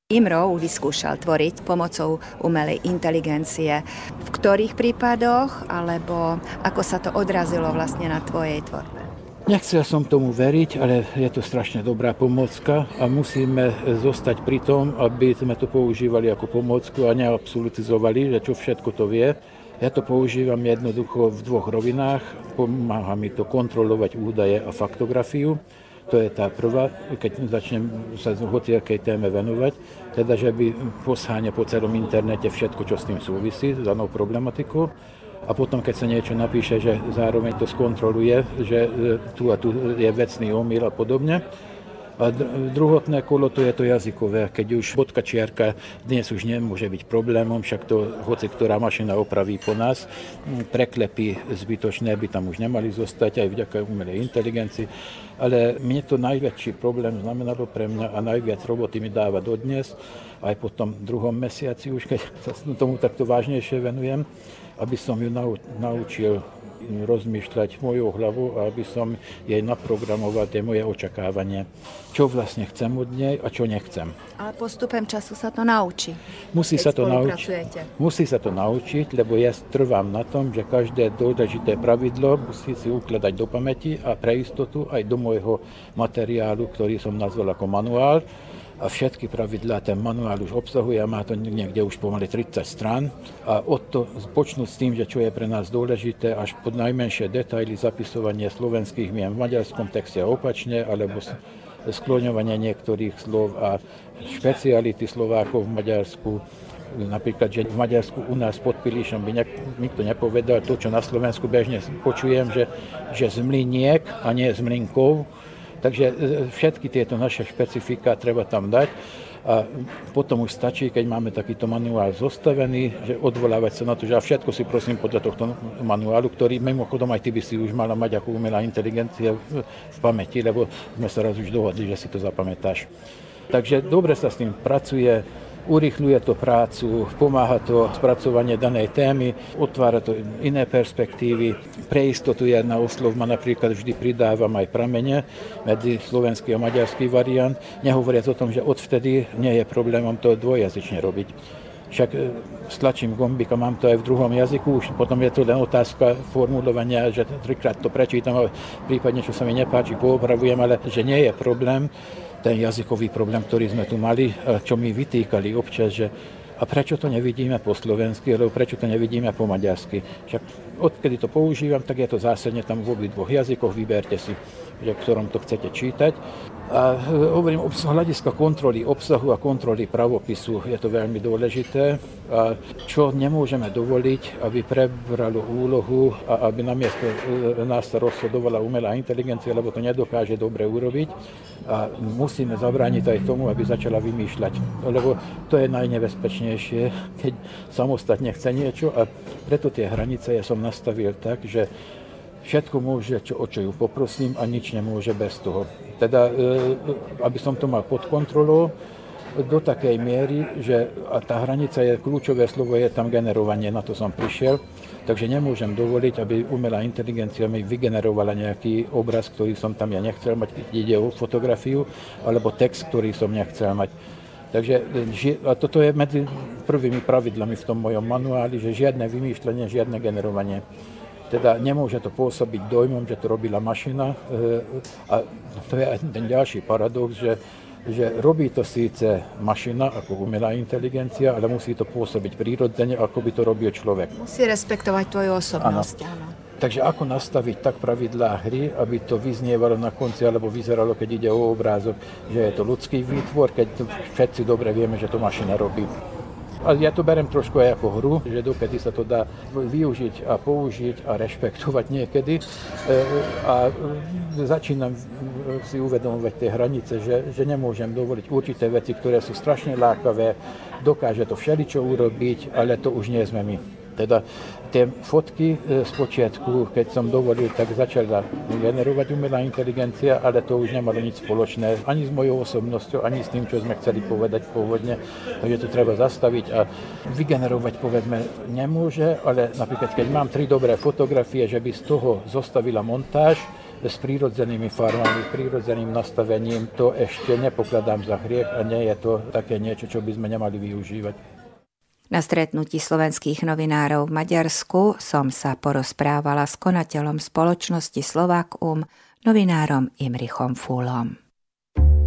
Imro vyskúšal tvoriť pomocou umelej inteligencie. V ktorých prípadoch, alebo ako sa to odrazilo vlastne na tvojej tvorbe? Nechcel som tomu veriť, ale je to strašne dobrá pomôcka a musíme zostať pri tom, aby sme to používali ako pomôcku a neabsolutizovali, že čo všetko to vie. Ja to používam jednoducho v dvoch rovinách. Pomáha mi to kontrolovať údaje a faktografiu. To je tá prvá, keď začnem sa hociakej téme venovať, teda že by posháňa po celom internete všetko, čo s tým súvisí, s danou problematikou. A potom, keď sa niečo napíše, že zároveň to skontroluje, že tu a tu je vecný omyl a podobne. A druhotné kolo to je to jazykové, keď už bodka čiarka dnes už nemôže byť problémom, však to hoci ktorá mašina opraví po nás, preklepy zbytočné by tam už nemali zostať aj vďaka umelej inteligencii, ale mne to najväčší problém znamenalo pre mňa a najviac roboty mi dáva dodnes, aj po tom druhom mesiaci už, keď sa tomu takto vážnejšie venujem, aby som ju naučil rozmýšľať mojou hlavou a aby som jej naprogramoval tie moje očakávanie. Čo vlastne chcem od nej a čo nechcem. Ale postupem času sa to naučí. Musí sa to naučiť, lebo ja trvám na tom, že každé dôležité pravidlo musí si ukladať do pamäti a pre istotu aj do môjho materiálu, ktorý som nazval ako manuál. A všetky pravidlá ten manuál už obsahuje a má to niekde už pomaly 30 strán. A od to počnúť s tým, že čo je pre nás dôležité, až pod najmenšie detaily zapisovanie slovenských mien v maďarskom texte opačne, alebo skloňovanie niektorých slov a špeciality Slovákov v Maďarsku. Napríklad, že v Maďarsku u nás pod Pilíšom by nikto nepovedal to, čo na Slovensku bežne počujem, že z mlyniek a nie z mlynkov. Takže všetky tieto naše špecifika treba tam dať a potom už stačí, keď máme takýto manuál zostavený, že odvolávať sa na to, že všetko si prosím podľa tohto manuálu, ktorý mimochodom aj ty by si už mala mať ako umelá inteligencia v pamäti, lebo sme sa raz už dohodli, že si to zapamätáš. Takže dobre sa s tým pracuje, urýchľuje to prácu, pomáha to spracovanie danej témy, otvára to iné perspektívy. Pre istotu ja na oslov ma napríklad vždy pridávam aj pramene medzi slovenský a maďarský variant. Nehovoriac o tom, že odvtedy nie je problémom to dvojjazyčne robiť. Však stlačím gombík a mám to aj v druhom jazyku, už potom je to len otázka formulovania, že trikrát to prečítam a prípadne, čo sa mi nepáči, poopravujem, ale že nie je problém. Ten jazykový problém, ktorý sme tu mali, čo mi vytýkali občas, že a prečo to nevidíme po slovensky, alebo prečo to nevidíme po maďarsky. Však odkedy to používam, tak je to zásadne tam v obidvoch jazykoch, vyberte si, že v ktorom to chcete čítať. A hovorím, z hľadiska kontroly obsahu a kontroly pravopisu je to veľmi dôležité. A čo nemôžeme dovoliť, aby prebralo úlohu a aby namiesto nás sa rozhodovala umelá inteligencia, lebo to nedokáže dobre urobiť. A musíme zabrániť aj tomu, aby začala vymýšľať. Lebo to je najnebezpečnejšie, keď samostatne chce niečo a preto tie hranice ja som nastavil tak, že všetko môže, o čo ju poprosím a nič nemôže bez toho. Teda, aby som to mal pod kontrolou do takej miery, že a tá hranica je, kľúčové slovo je tam generovanie, na to som prišiel, takže nemôžem dovoliť, aby umelá inteligencia mi vygenerovala nejaký obraz, ktorý som tam ja nechcel mať, keď ide o fotografiu, alebo text, ktorý som nechcel mať. Takže a toto je medzi prvými pravidlami v tom mojom manuáli, že žiadne vymýšľanie, žiadne generovanie. Teda nemôže to pôsobiť dojmom, že to robila mašina. A to je aj ten ďalší paradox, že robí to síce mašina ako umelá inteligencia, ale musí to pôsobiť prírodzene, ako by to robil človek. Musí respektovať tvoju osobnosť. Áno. Takže ako nastaviť tak pravidlá hry, aby to vyznievalo na konci, alebo vyzeralo, keď ide o obrázok, že je to ľudský výtvor, keď všetci dobre vieme, že to mašina robí. A ja to berem trošku aj ako hru, že dokedy sa to dá využiť a použiť a rešpektovať niekedy. A začínam si uvedomovať tie hranice, že nemôžem dovoliť určité veci, ktoré sú strašne lákavé, dokáže to všeličo urobiť, ale to už nie sme my. Teda tie fotky z počiatku, keď som dovolil, tak začala generovať umelá inteligencia, ale to už nemalo nič spoločné ani s mojou osobnosťou, ani s tým, čo sme chceli povedať pôvodne. Takže to treba zastaviť a vygenerovať, povedzme, nemôže, ale napríklad, keď mám 3 dobré fotografie, že by z toho zostavila montáž, s prírodzenými farmami, prírodzeným nastavením, to ešte nepokladám za hriech a nie je to také niečo, čo by sme nemali využívať. Na stretnutí slovenských novinárov v Maďarsku som sa porozprávala s konateľom spoločnosti Slovakum, novinárom Imrichom Fúlom.